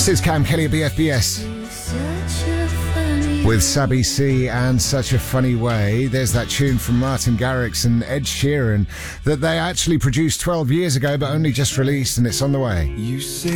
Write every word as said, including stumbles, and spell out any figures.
This is Cam Kelly at B F B S with Sabi C and Such a Funny Way. There's that tune from Martin Garrix and Ed Sheeran that they actually produced twelve years ago but only just released, and it's on the way. You say